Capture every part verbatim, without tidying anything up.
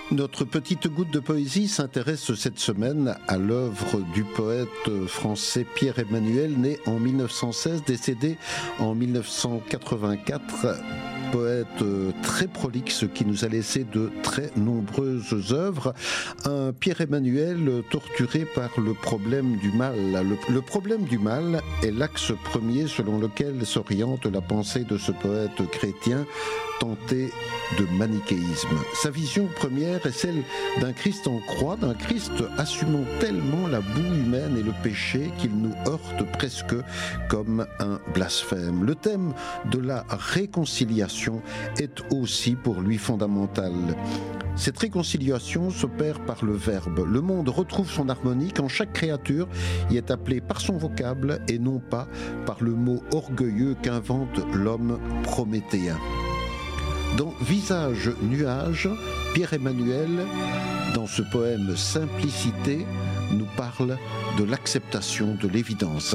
Notre petite goutte de poésie s'intéresse cette semaine à l'œuvre du poète français Pierre Emmanuel, né en mille neuf cent seize, décédé en mille neuf cent quatre-vingt-quatre. Poète très prolixe qui nous a laissé de très nombreuses œuvres. Un Pierre Emmanuel torturé par le problème du mal. Le, le problème du mal est l'axe premier selon lequel s'oriente la pensée de ce poète chrétien tenté de manichéisme. Sa vision première est celle d'un Christ en croix, d'un Christ assumant tellement la boue humaine et le péché qu'il nous heurte presque comme un blasphème. Le thème de la réconciliation est aussi pour lui fondamental. Cette réconciliation s'opère par le verbe. Le monde retrouve son harmonie quand chaque créature y est appelée par son vocable et non pas par le mot orgueilleux qu'invente l'homme prométhéen. Dans Visage nuage, Pierre Emmanuel, dans ce poème Simplicité, nous parle de l'acceptation de l'évidence.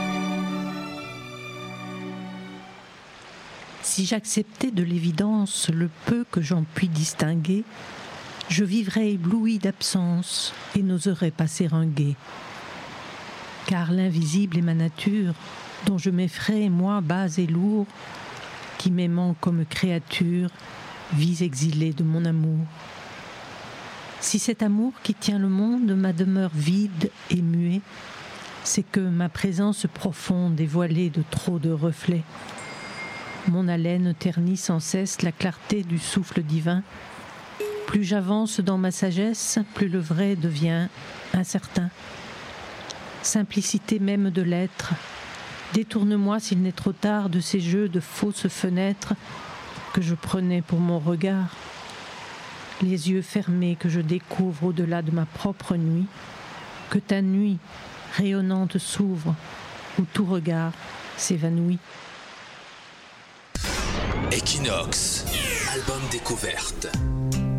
Si j'acceptais de l'évidence le peu que j'en puis distinguer, je vivrais ébloui d'absence et n'oserais passer un guet. Car l'invisible est ma nature, dont je m'effraie, moi, bas et lourd, qui m'aimant comme créature, vis exilée de mon amour. Si cet amour qui tient le monde ma demeure vide et muet, c'est que ma présence profonde est voilée de trop de reflets. Mon haleine ternit sans cesse la clarté du souffle divin. Plus j'avance dans ma sagesse, plus le vrai devient incertain. Simplicité même de l'être, détourne-moi s'il n'est trop tard de ces jeux de fausses fenêtres que je prenais pour mon regard. Les yeux fermés que je découvre au-delà de ma propre nuit, que ta nuit rayonnante s'ouvre, où tout regard s'évanouit. Equinox, album découverte.